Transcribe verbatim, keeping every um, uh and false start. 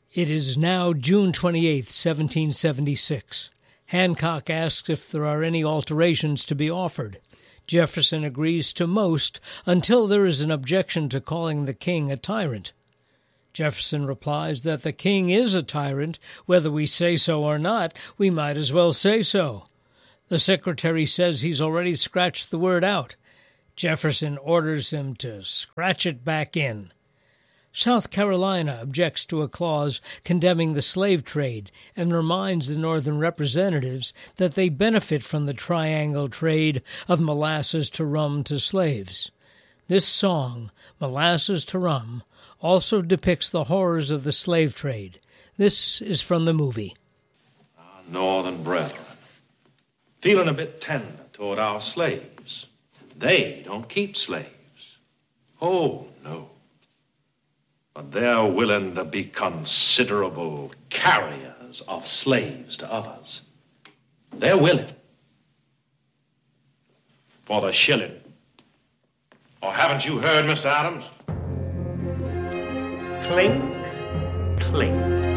It is now June twenty-eighth, seventeen seventy-six. Hancock asks if there are any alterations to be offered. Jefferson agrees to most until there is an objection to calling the king a tyrant. Jefferson replies that the king is a tyrant. Whether we say so or not, we might as well say so. The secretary says he's already scratched the word out. Jefferson orders him to scratch it back in. South Carolina objects to a clause condemning the slave trade and reminds the Northern representatives that they benefit from the triangle trade of molasses to rum to slaves. This song, Molasses to Rum, also depicts the horrors of the slave trade. This is from the movie. Our Northern brethren, feeling a bit tender toward our slaves. They don't keep slaves. Oh, no. But they're willing to be considerable carriers of slaves to others. They're willing. For the shilling. Or haven't you heard, Mister Adams? Clink, clink.